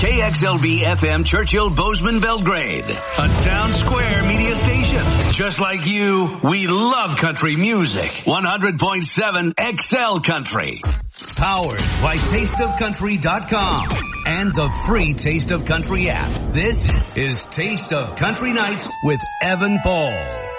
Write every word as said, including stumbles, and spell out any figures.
K X L V F M Churchill Bozeman Belgrade, a town square media station. Just like you, we love country music. one hundred point seven X L Country. Powered by taste of country dot com and the free Taste of Country app. This is Taste of Country Nights with Evan Paul.